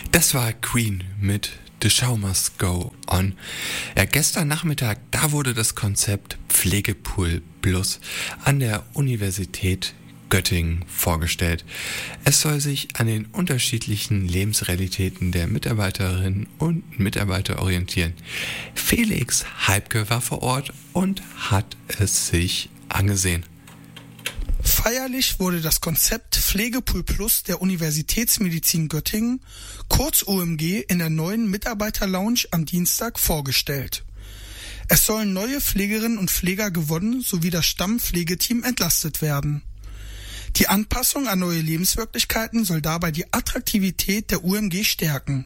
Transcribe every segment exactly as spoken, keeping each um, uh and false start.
Das war Queen mit The Show Must Go On. Ja, gestern Nachmittag, da wurde das Konzept Pflegepool Plus an der Universität Göttingen vorgestellt. Es soll sich an den unterschiedlichen Lebensrealitäten der Mitarbeiterinnen und Mitarbeiter orientieren. Felix Heibke war vor Ort und hat es sich angesehen. Feierlich wurde das Konzept Pflegepool Plus der Universitätsmedizin Göttingen, kurz O M G, in der neuen Mitarbeiterlounge am Dienstag vorgestellt. Es sollen neue Pflegerinnen und Pfleger gewonnen sowie das Stammpflegeteam entlastet werden. Die Anpassung an neue Lebenswirklichkeiten soll dabei die Attraktivität der U M G stärken.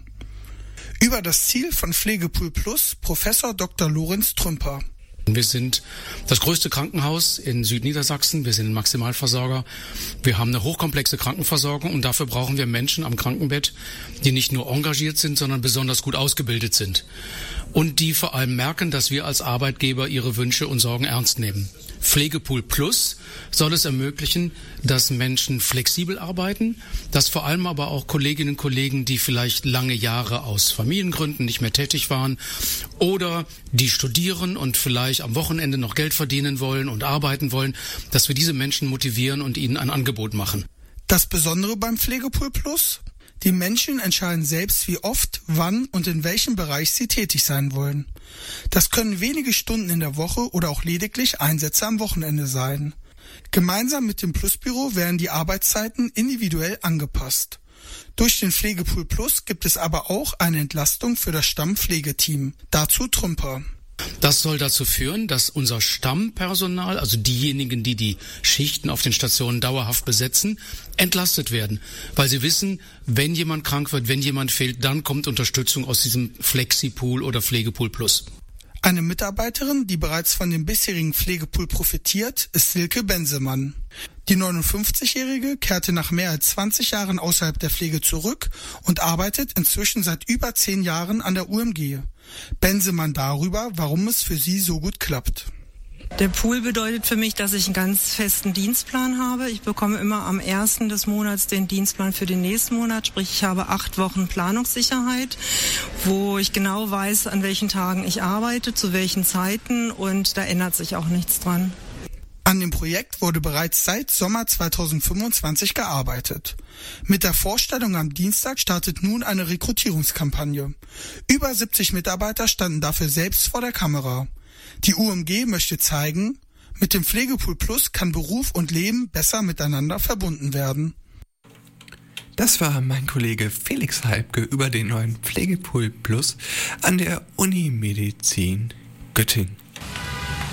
Über das Ziel von Pflegepool Plus Professor Doktor Lorenz Trümper. Wir sind das größte Krankenhaus in Südniedersachsen. Wir sind ein Maximalversorger. Wir haben eine hochkomplexe Krankenversorgung und dafür brauchen wir Menschen am Krankenbett, die nicht nur engagiert sind, sondern besonders gut ausgebildet sind. Und die vor allem merken, dass wir als Arbeitgeber ihre Wünsche und Sorgen ernst nehmen. Pflegepool Plus soll es ermöglichen, dass Menschen flexibel arbeiten, dass vor allem aber auch Kolleginnen und Kollegen, die vielleicht lange Jahre aus Familiengründen nicht mehr tätig waren oder die studieren und vielleicht am Wochenende noch Geld verdienen wollen und arbeiten wollen, dass wir diese Menschen motivieren und ihnen ein Angebot machen. Das Besondere beim Pflegepool Plus? Die Menschen entscheiden selbst, wie oft, wann und in welchem Bereich sie tätig sein wollen. Das können wenige Stunden in der Woche oder auch lediglich Einsätze am Wochenende sein. Gemeinsam mit dem Plusbüro werden die Arbeitszeiten individuell angepasst. Durch den Pflegepool Plus gibt es aber auch eine Entlastung für das Stammpflegeteam. Dazu Trümper. Das soll dazu führen, dass unser Stammpersonal, also diejenigen, die die Schichten auf den Stationen dauerhaft besetzen, entlastet werden. Weil sie wissen, wenn jemand krank wird, wenn jemand fehlt, dann kommt Unterstützung aus diesem Flexipool oder Pflegepool Plus. Eine Mitarbeiterin, die bereits von dem bisherigen Pflegepool profitiert, ist Silke Bensemann. Die neunundfünfzigjährige kehrte nach mehr als zwanzig Jahren außerhalb der Pflege zurück und arbeitet inzwischen seit über zehn Jahren an der U M G. Bensemann darüber, warum es für sie so gut klappt. Der Pool bedeutet für mich, dass ich einen ganz festen Dienstplan habe. Ich bekomme immer am ersten des Monats den Dienstplan für den nächsten Monat. Sprich, ich habe acht Wochen Planungssicherheit, wo ich genau weiß, an welchen Tagen ich arbeite, zu welchen Zeiten, und da ändert sich auch nichts dran. An dem Projekt wurde bereits seit Sommer zweitausendfünfundzwanzig gearbeitet. Mit der Vorstellung am Dienstag startet nun eine Rekrutierungskampagne. Über siebzig Mitarbeiter standen dafür selbst vor der Kamera. Die U M G möchte zeigen, mit dem Pflegepool Plus kann Beruf und Leben besser miteinander verbunden werden. Das war mein Kollege Felix Heibke über den neuen Pflegepool Plus an der Uni Medizin Göttingen.